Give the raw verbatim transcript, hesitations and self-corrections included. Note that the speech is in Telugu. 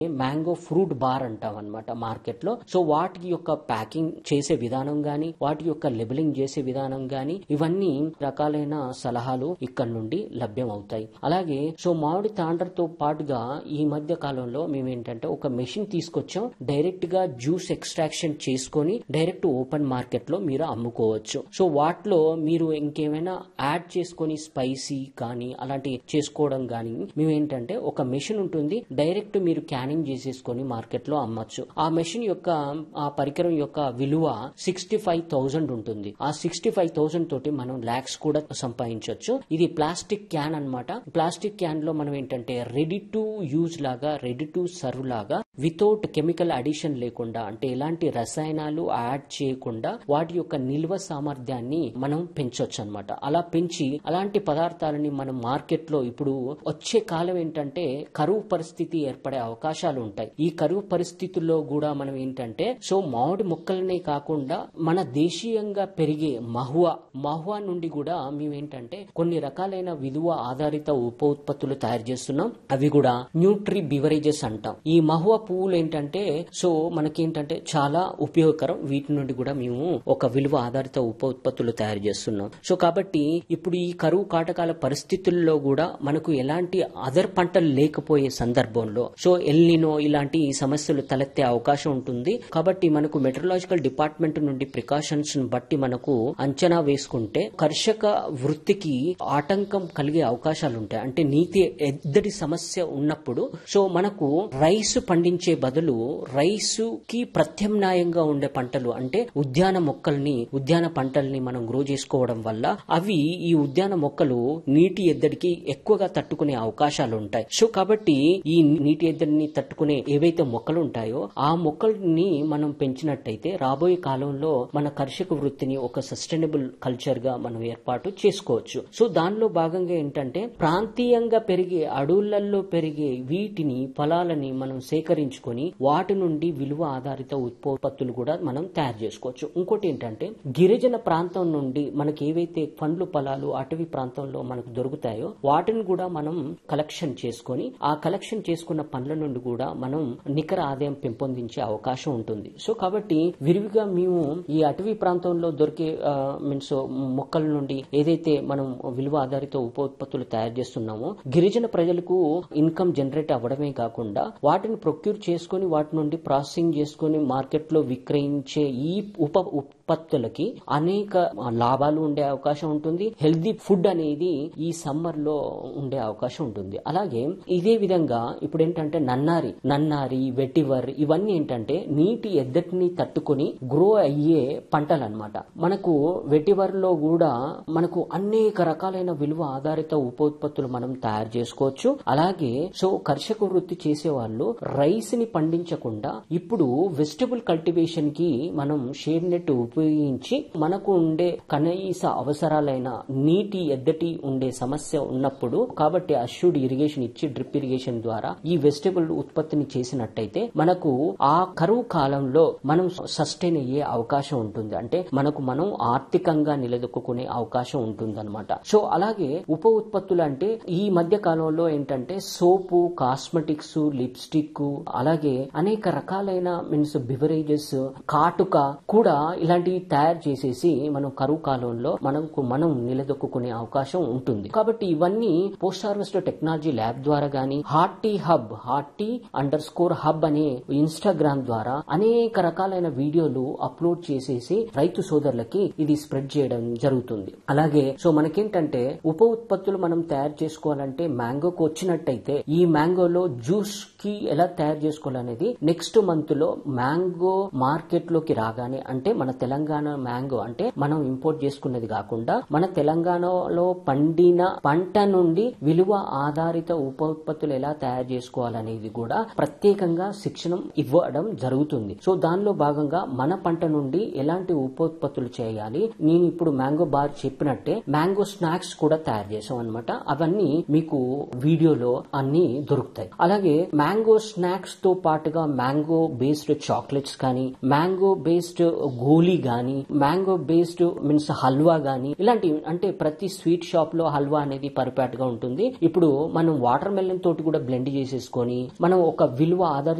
మ్యాంగో ఫ్రూట్ బార్ అంటాం అనమాట మార్కెట్ లో. సో వాటి యొక్క ప్యాకింగ్ చేసే విధానం గాని, వాటి యొక్క లెబలింగ్ చేసే విధానం గాని, ఇవన్నీ రకాలైన సలహాలు ఇక్కడ నుండి లభ్యం అవుతాయి. అలాగే సో మామిడి తాండ్రతో పాటుగా ఈ మధ్య కాలంలో మేము ఏంటంటే ఒక మెషిన్ తీసుకొచ్చాం. డైరెక్ట్ గా జ్యూస్ ఎక్స్ట్రాక్షన్ చేసుకొని డైరెక్ట్ ఓపెన్ మార్కెట్ లో మీరు అమ్ముకోవచ్చు. సో వాటిలో మీరు ఇంకేమైనా యాడ్ చేసుకొని స్పైసీ కానీ అలాంటి చేసుకోవడం కానీ మేము ఏంటంటే ఒక మెషిన్ ఉంటుంది. డైరెక్ట్ మీరు క్యానింగ్ చేసేసుకొని మార్కెట్ లో అమ్మచ్చు. ఆ మెషిన్ యొక్క ఆ పరికరం యొక్క విలువ సిక్స్టీ ఫైవ్ థౌసండ్ ఉంటుంది. ఆ సిక్స్టీ ఫైవ్ థౌసండ్ తోటి మనం లాక్స్ కూడా సంపాదించవచ్చు. ఇది ప్లాస్టిక్ క్యాన్ అన్నమాట. ప్లాస్టిక్ క్యాన్ లో మనం ఏంటంటే రెడీ టు యూజ్ లాగా, రెడీ టు సర్వ్ లాగా వితౌట్ కెమికల్ అడిషన్ లేకుండా, అంటే ఎలాంటి రసాయనాలు యాడ్ చేయకుండా వాటి యొక్క నిల్వ సామర్థ్యాన్ని మనం పెంచవచ్చు అనమాట. అలా పెంచి అలాంటి పదార్థాలని మనం మార్కెట్ లో ఇప్పుడు వచ్చే కాలం ఏంటంటే కరువు పరిస్థితి ఏర్పడే అవకాశాలు ఉంటాయి. ఈ కరువు పరిస్థితుల్లో కూడా మనం ఏంటంటే సో మామిడి మొక్కలనే కాకుండా మన దేశీయంగా పెరిగే మహువా మహువా నుండి కూడా మేము ఏంటంటే కొన్ని రకాలైన విలువ ఆధారిత ఉప ఉత్పత్తులు తయారు చేస్తున్నాం. అవి కూడా న్యూట్రీ బివరేజెస్ అంటాం. ఈ మహువా పువ్వులు ఏంటంటే సో మనకేంటంటే చాలా ఉపయోగకరం. వీటి నుండి కూడా మేము ఒక విలువ ఆధారిత ఉప ఉత్పత్తులు తయారు చేస్తున్నాం. సో కాబట్టి ఇప్పుడు ఈ కరువు కాటకాల పరిస్థితుల్లో కూడా మనకు ఎలాంటి అదర్ పంటలు లేకపోయే సందర్భంలో సో ఎల్నినో ఇలాంటి సమస్యలు తలెత్తే అవకాశం ఉంటుంది. కాబట్టి మనకు మెట్రలాజికల్ డిపార్ట్మెంట్ నుండి ప్రికాషన్స్ బట్టి మనకు అంచనా వేసుకుంటే కర్షక వృత్తికి ఆటంకం కలిగే అవకాశాలు ఉంటాయి. అంటే నీటి ఎద్దడి సమస్య ఉన్నప్పుడు సో మనకు రైస్ పండించే బదులు రైస్ కి ప్రత్యామ్నాయంగా ఉండే పంటలు అంటే ఉద్యాన మొక్కల్ని ఉద్యాన పంటల్ని మనం గ్రో చేసుకోవడం వల్ల అవి ఈ ఉద్యాన మొక్కలు నీటి ఎద్దడికి ఎక్కువగా తట్టుకునే అవకాశాలు ఉంటాయి. సో కాబట్టి ఈ నీటి ఎద్దడిని తట్టుకునే ఏవైతే మొక్కలు ఉంటాయో ఆ మొక్కల్ని మనం పెంచినట్టయితే రాబోయే కాలంలో మన కర్షక వృత్తిని ఒక సస్టైనబుల్ కల్చర్ గా మనం ఏర్పాటు చేసుకోవచ్చు. సో దానిలో భాగంగా ఏంటంటే ప్రాంతీయంగా పెరిగే అడవులలో పెరిగే వీటిని ఫలాలని మనం సేకరించుకొని వాటి నుండి విలువ ఆధారిత ఉత్పత్తులు కూడా మనం తయారు చేసుకోవచ్చు. ఇంకోటి ఏంటంటే గిరిజన ప్రాంతం నుండి మనకి ఏవైతే పండ్లు ఫలాలు అటవీ ప్రాంతంలో మనకు దొరుకుతాయో వాటిని కూడా మనం కలెక్షన్ చేసుకొని ఆ కలెక్షన్ చేసుకున్న పండ్ల నుండి కూడా మనం నికర ఆదాయం పెంపొందించే అవకాశం ఉంటుంది. సో కాబట్టి విరివిగా మేము ఈ అటవీ ప్రాంతంలో దొరికే మీన్స్ మొక్కల నుండి ఏదైతే మనం విలువ ఆధారిత ఉప ఉత్పత్తులు తయారు చేస్తున్నామో గిరిజన ప్రజలకు ఇన్కమ్ జనరేట్ అవ్వడమే కాకుండా వాటిని ప్రొక్యూర్ చేసుకుని వాటి నుండి ప్రాసెసింగ్ చేసుకుని మార్కెట్ లో విక్రయించే ఈ ఉప ఉత్పత్తులకి అనేక లాభాలు ఉండే అవకాశం ఉంటుంది. హెల్దీ ఫుడ్ అనేది ఈ సమ్మర్ లో ఉండే అవకాశం ఉంటుంది. అలాగే ఇదే విధంగా ఇప్పుడు ఏంటంటే నన్నారి నన్నారి వెటివర్ ఇవన్నీ ఏంటంటే నీటి ఎద్దటిని తట్టుకుని గ్రో అయ్యే పంటలు అన్నమాట. మనకు వెటివర్ లో కూడా మనకు అనేక రకాలైన విలువ ఆధారిత ఉప ఉత్పత్తులు మనం తయారు చేసుకోవచ్చు. అలాగే సో కర్షక వృత్తి చేసే వాళ్ళు రైస్ ని పండించకుండా ఇప్పుడు వెజిటబుల్ కల్టివేషన్ కి మనం షేడ్ నెట్ ఉపయోగించి మనకు ఉండే కనీస అవసరాలైన నీటి ఎద్దటి ఉండే సమస్య ఉన్నప్పుడు కాబట్టి అష్యూర్డ్ ఇరిగేషన్ ఇచ్చి డ్రిప్ ఇరిగేషన్ ద్వారా ఈ వెజిటబుల్ ఉత్పత్తిని చేసినట్టయితే మనకు ఆ కరువు కాలంలో మనం సస్టైన్ అయ్యే అవకాశం ఉంటుంది. అంటే మనకు మనం ఆర్థికంగా నిలదొక్కునే అవకాశం ఉంటుంది అనమాట. సో అలాగే ఉప ఉత్పత్తులు అంటే ఈ మధ్య కాలంలో ఏంటంటే సోపు, కాస్మెటిక్స్, లిప్స్టిక్ అలాగే అనేక రకాలైన మీన్స్ బివరేజెస్, కాటుక కూడా ఇలాంటివి తయారు చేసేసి మనం కరువు కాలంలో మనకు మనం నిలదొక్కునే అవకాశం ఉంటుంది. కాబట్టి ఇవన్నీ పోస్ట్ హార్వెస్ట్ టెక్నాలజీ ల్యాబ్ ద్వారా గానీ hearty hub hearty under score hub అనే ఇన్స్టాగ్రామ్ ద్వారా అనేక రకాలైన వీడియోలు అప్లోడ్ చేసేసి రైతు సోదరులకి ఇది స్ప్రెడ్ చేయడం జరుగుతుంది. అలాగే సో మనకేంటంటే ఉప ఉత్పత్తులు మనం తయారు చేసుకోవాలంటే మ్యాంగోకి వచ్చినట్టయితే ఈ మ్యాంగోలో జ్యూస్ కి ఎలా తయారు చేసుకోవాలనేది నెక్స్ట్ మంత్ లో మ్యాంగో మార్కెట్ లోకి రాగానే అంటే మన తెలంగాణ మ్యాంగో అంటే మనం ఇంపోర్ట్ చేసుకున్నది కాకుండా మన తెలంగాణలో పండిన పంట నుండి విలువ ఆధారిత ఉప ఉత్పత్తులు ఎలా తయారు చేసుకోవాలనేది కూడా ప్రత్యేకంగా శిక్షణ ఇవ్వడం జరుగుతుంది. సో దానిలో భాగంగా మన పంట నుండి ఎలాంటి ఉప ఉత్పత్తులు చేయాలి, నేను ఇప్పుడు మ్యాంగో బార్ చెప్పినట్టే మ్యాంగో స్నాక్స్ కూడా తయారు చేసాం అనమాట. అవన్నీ మీకు వీడియోలో అన్ని దొరుకుతాయి. అలాగే మ్యాంగో స్నాక్స్ తో పాటుగా మ్యాంగో బేస్డ్ చాక్లెట్స్ కానీ మ్యాంగో బేస్డ్ గోలీ గానీ, మ్యాంగో బేస్డ్ మీన్స్ హల్వా గానీ, ఇలాంటి అంటే ప్రతి స్వీట్ షాప్ లో హల్వా అనేది పర్ఫెక్ట్ గా ఉంటుంది. ఇప్పుడు మనం వాటర్ మెలన్ తోటి కూడా బ్లెండ్ చేసేసుకొని మనం ఒక విలువ ఆధారిత